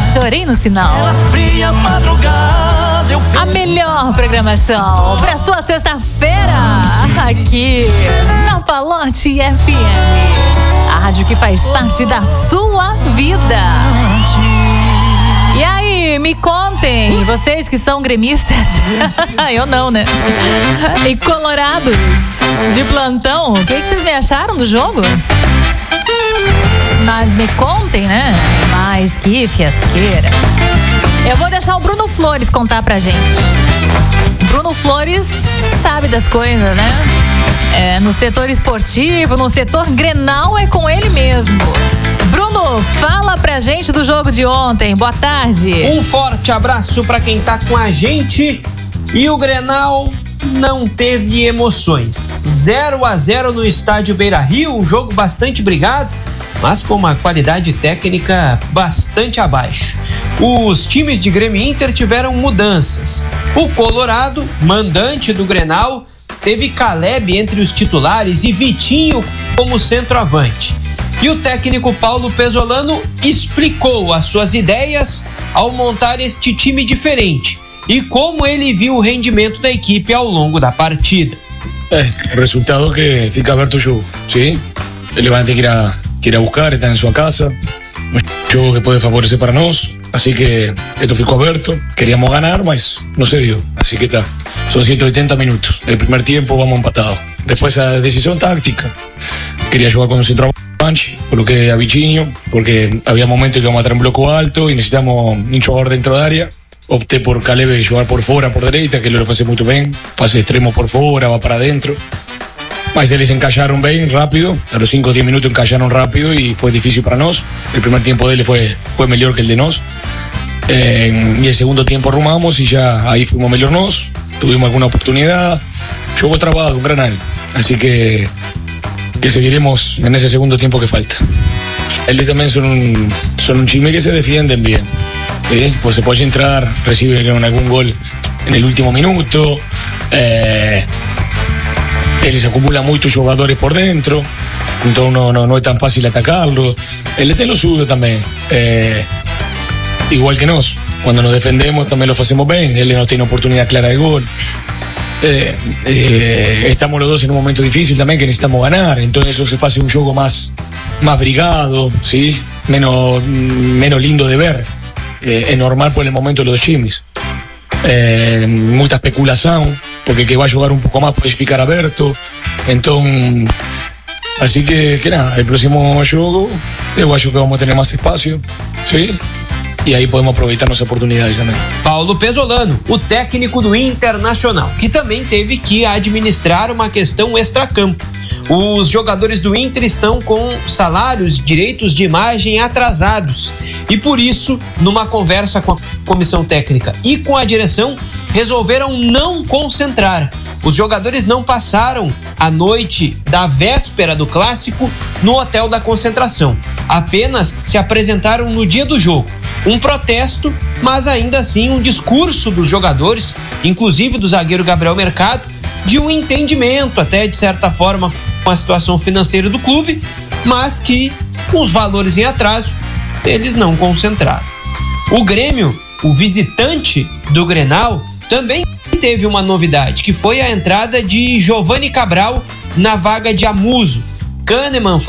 Chorei no Sinal. A melhor programação pra sua sexta-feira aqui na Palote FM, a rádio que faz parte da sua vida. E aí, me contem, vocês que são gremistas, eu não, né? E colorados de plantão, o que vocês me acharam do jogo? Mas me contem, né? Mas que fiasqueira. Eu vou deixar o Bruno Flores contar pra gente. Bruno Flores sabe das coisas, né? No setor esportivo, no setor Grenal, é com ele mesmo. Bruno, fala pra gente do jogo de ontem. Boa tarde. Um forte abraço pra quem tá com a gente. E o Grenal não teve emoções. 0-0 no estádio Beira-Rio, um jogo bastante brigado, mas com uma qualidade técnica bastante abaixo. Os times de Grêmio e Inter tiveram mudanças. O Colorado, mandante do Grenal, teve Caleb entre os titulares e Vitinho como centroavante. E o técnico Paulo Pesolano explicou as suas ideias ao montar este time diferente e como ele viu o rendimento da equipe ao longo da partida. O resultado que fica aberto o jogo, ¿sí? El Levante que ir a buscar, está en su casa, un juego que puede favorecer para nós, así que esto ficou aberto, queríamos ganar, mas no se dio, así que está, son 180 minutos, el primer tiempo vamos empatados, después a decisión táctica, quería jugar con un centroavante, coloqué a Vitinho, porque había momentos que íbamos a tener un bloco alto y necesitamos un jugador dentro de área. Opté por Caleb jugar por fora, por direita, que ele lo faz muito bem, faz extremo por fora, va para dentro. Mas eles encaixaram bem, rápido, a los 5 o 10 minutos encaixaram rápido y fue difícil para nós. El primer tiempo dele fue melhor que el de nós. Y el segundo tiempo arrumamos y ya ahí fuimos melhor nós, tuvimos alguna oportunidad, jogou travado, un Granal, así que seguiremos en ese segundo tiempo que falta. Eles también son un time que se defienden bien. ¿Sí? Pues se puede entrar, reciben algún gol en el último minuto, eles acumulan muchos jugadores por dentro, entonces no es tan fácil atacarlo. El tem lo suyo también, igual que nos, cuando nos defendemos también lo hacemos bien, él no tiene oportunidad clara de gol. Estamos los dos en un momento difícil también que necesitamos ganar, entonces eso se hace un juego más brigado, ¿sí? menos lindo de ver. Es normal por el momento de los times. Mucha especulación, porque que va a jugar un poco más puede ficar aberto. Entonces, así que nada, el próximo juego yo acho que vamos a tener más espacio, ¿sí? E aí podemos aproveitar nossa oportunidade também. Paulo Pesolano, o técnico do Internacional, que também teve que administrar uma questão extracampo. Os jogadores do Inter estão com salários, direitos de imagem atrasados e por isso, numa conversa com a comissão técnica e com a direção, resolveram não concentrar. Os jogadores não passaram a noite da véspera do clássico no hotel da concentração. Apenas se apresentaram no dia do jogo. Um protesto, mas ainda assim um discurso dos jogadores, inclusive do zagueiro Gabriel Mercado, de um entendimento até de certa forma com a situação financeira do clube, mas que com os valores em atraso, eles não concentraram. O Grêmio, o visitante do Grenal, também teve uma novidade, que foi a entrada de Giovani Cabral na vaga de Amuso. Kahneman foi